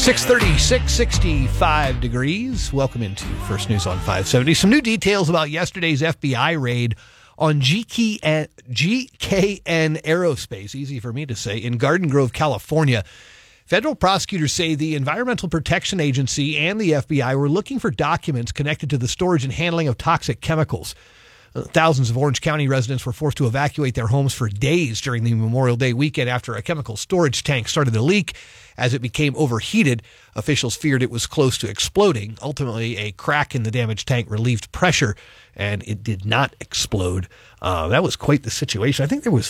636, 65 degrees. Welcome into First News on 570. Some new details about yesterday's FBI raid on GKN Aerospace, easy for me to say, in Garden Grove, California. Federal prosecutors say the Environmental Protection Agency and the FBI were looking for documents connected to the storage and handling of toxic chemicals. Thousands of Orange County residents were forced to evacuate their homes for days during the Memorial Day weekend after a chemical storage tank started to leak. As it became overheated, officials feared it was close to exploding. Ultimately, a crack in the damaged tank relieved pressure, and it did not explode. That was quite the situation. I think there was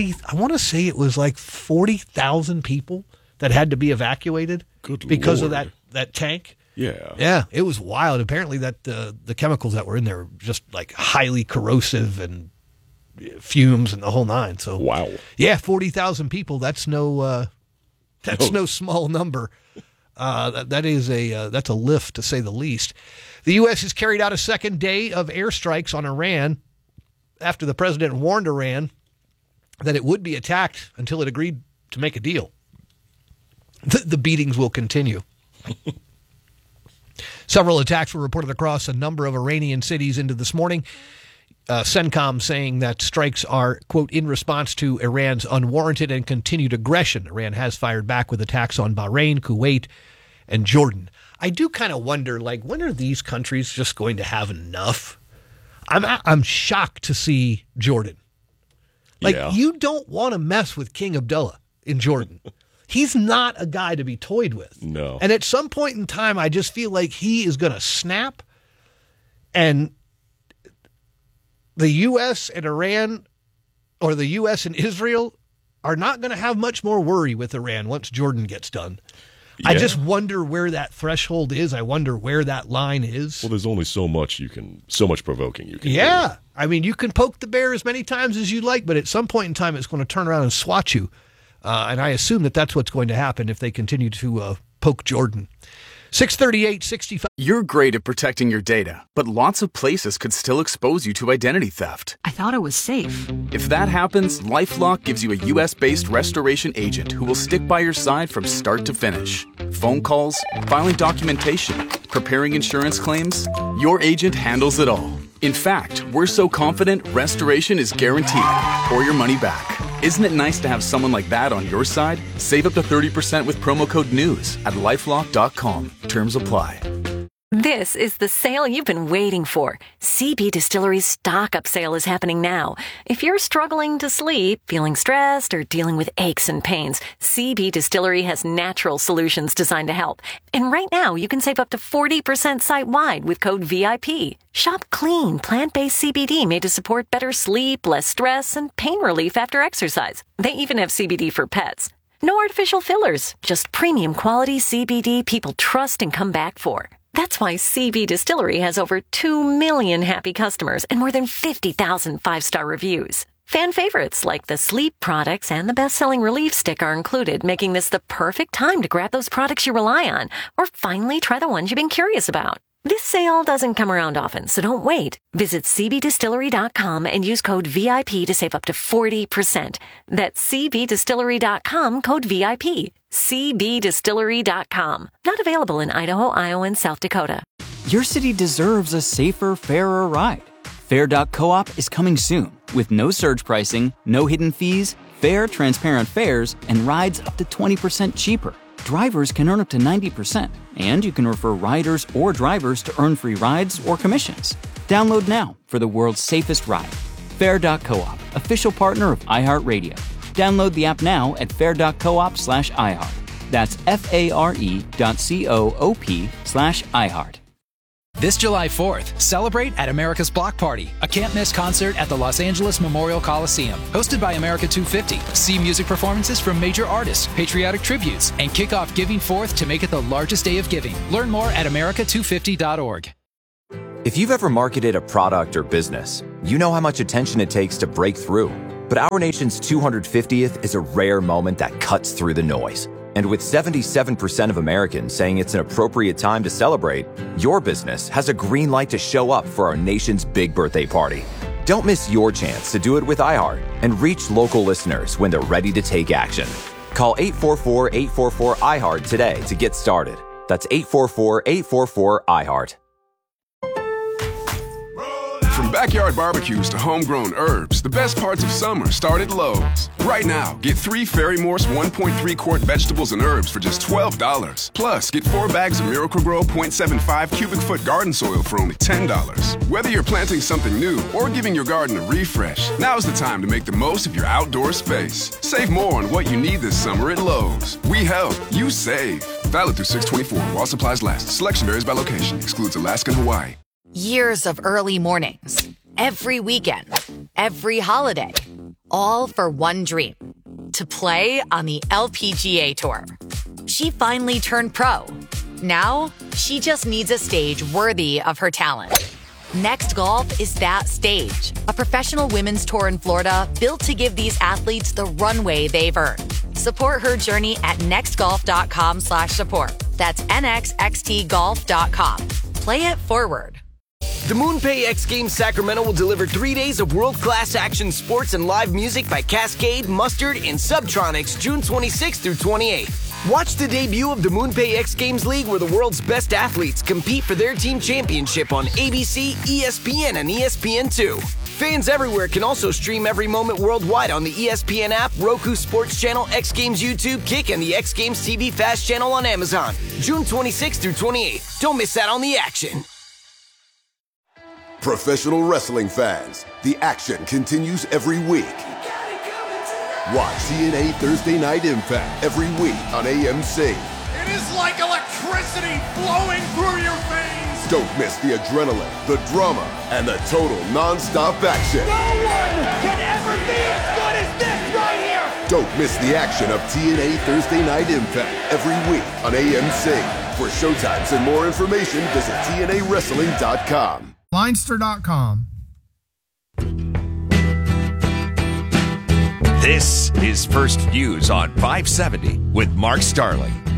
40,000 people that had to be evacuated because of that tank. Yeah, it was wild. Apparently that the chemicals that were in there were just like highly corrosive and fumes and the whole nine. So wow. Yeah, 40,000 people. That's no small number. That's a lift, to say the least. The U.S. has carried out a second day of airstrikes on Iran after the president warned Iran that it would be attacked until it agreed to make a deal. The beatings will continue. Several attacks were reported across a number of Iranian cities into this morning. CENTCOM saying that strikes are, quote, in response to Iran's unwarranted and continued aggression. Iran has fired back with attacks on Bahrain, Kuwait, and Jordan. I do kind of wonder, like, when are these countries just going to have enough? I'm shocked to see Jordan. You don't want to mess with King Abdullah in Jordan. He's not a guy to be toyed with. No. And at some point in time, I just feel like he is going to snap, and the U.S. and Iran, or the U.S. and Israel, are not going to have much more worry with Iran once Jordan gets done. Yeah. I just wonder where that threshold is. I wonder where that line is. Well, there's only so much provoking you can do. Do. I mean, you can poke the bear as many times as you like, but at some point in time, it's going to turn around and swat you. And I assume that that's what's going to happen if they continue to poke Jordan. 638, 65. You're great at protecting your data, but lots of places could still expose you to identity theft. I thought it was safe. If that happens, LifeLock gives you a U.S.-based restoration agent who will stick by your side from start to finish. Phone calls, filing documentation, preparing insurance claims, your agent handles it all. In fact, we're so confident restoration is guaranteed or your money back. Isn't it nice to have someone like that on your side? Save up to 30% with promo code NEWS at LifeLock.com. Terms apply. This is the sale you've been waiting for. CB Distillery's stock-up sale is happening now. If you're struggling to sleep, feeling stressed, or dealing with aches and pains, CB Distillery has natural solutions designed to help. And right now, you can save up to 40% site-wide with code VIP. Shop clean, plant-based CBD made to support better sleep, less stress, and pain relief after exercise. They even have CBD for pets. No artificial fillers, just premium quality CBD people trust and come back for. That's why CB Distillery has over 2 million happy customers and more than 50,000 five-star reviews. Fan favorites like the sleep products and the best-selling Relief Stick are included, making this the perfect time to grab those products you rely on or finally try the ones you've been curious about. This sale doesn't come around often, so don't wait. Visit cbdistillery.com and use code VIP to save up to 40%. That's cbdistillery.com, code VIP. cbdistillery.com. Not available in Idaho, Iowa, and South Dakota. Your city deserves a safer, fairer ride. Fair.coop is coming soon with no surge pricing, no hidden fees, fair, transparent fares, and rides up to 20% cheaper. Drivers can earn up to 90%, and you can refer riders or drivers to earn free rides or commissions. Download now for the world's safest ride. Fair.coop, official partner of iHeartRadio. Download the app now at fair.coop/iHeart. That's FARE.coop/iHeart. This July 4th, celebrate at America's Block Party, a can't-miss concert at the Los Angeles Memorial Coliseum. Hosted by America 250. See music performances from major artists, patriotic tributes, and kick off Giving Forth to make it the largest day of giving. Learn more at america250.org. If you've ever marketed a product or business, you know how much attention it takes to break through. But our nation's 250th is a rare moment that cuts through the noise. And with 77% of Americans saying it's an appropriate time to celebrate, your business has a green light to show up for our nation's big birthday party. Don't miss your chance to do it with iHeart and reach local listeners when they're ready to take action. Call 844-844-IHEART today to get started. That's 844-844-IHEART. From backyard barbecues to homegrown herbs, the best parts of summer start at Lowe's. Right now, get 3 Ferry Morse 1.3 quart vegetables and herbs for just $12. Plus, get 4 bags of Miracle-Gro 0.75 cubic foot garden soil for only $10. Whether you're planting something new or giving your garden a refresh, now's the time to make the most of your outdoor space. Save more on what you need this summer at Lowe's. We help, you save. Valid through 6/24 while supplies last. Selection varies by location. Excludes Alaska and Hawaii. Years of early mornings, every weekend, every holiday, all for one dream, to play on the LPGA Tour. She finally turned pro. Now, she just needs a stage worthy of her talent. Next Golf is that stage, a professional women's tour in Florida built to give these athletes the runway they've earned. Support her journey at nextgolf.com/support. That's nxxtgolf.com. Play it forward. The MoonPay X Games Sacramento will deliver 3 days of world-class action sports and live music by Cascade, Mustard, and Subtronics June 26th through 28th. Watch the debut of the MoonPay X Games League where the world's best athletes compete for their team championship on ABC, ESPN, and ESPN2. Fans everywhere can also stream every moment worldwide on the ESPN app, Roku Sports Channel, X Games YouTube, Kick, and the X Games TV Fast Channel on Amazon. June 26th through 28th. Don't miss out on the action. Professional wrestling fans, the action continues every week. Watch TNA Thursday Night Impact every week on AMC. It is like electricity flowing through your veins. Don't miss the adrenaline, the drama, and the total non-stop action. No one can ever be as good as this right here. Don't miss the action of TNA Thursday Night Impact every week on AMC. For showtimes and more information, visit TNAWrestling.com. Leinster.com. This is First News on 570 with Mark Starling.